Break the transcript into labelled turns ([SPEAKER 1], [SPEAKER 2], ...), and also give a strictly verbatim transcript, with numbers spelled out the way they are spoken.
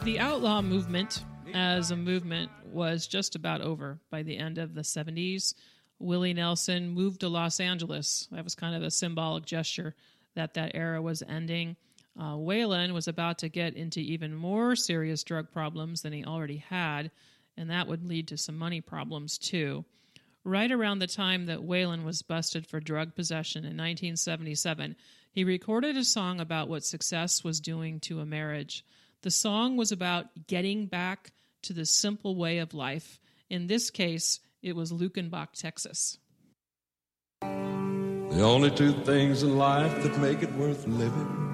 [SPEAKER 1] The outlaw movement as a movement was just about over by the end of the seventies. Willie Nelson moved to Los Angeles. That was kind of a symbolic gesture that that era was ending. Uh, Waylon was about to get into even more serious drug problems than he already had, and that would lead to some money problems too. Right around the time that Waylon was busted for drug possession in nineteen seventy-seven, he recorded a song about what success was doing to a marriage. The song was about getting back to the simple way of life. In this case, it was Luckenbach, Texas.
[SPEAKER 2] The only two things in life that make it worth living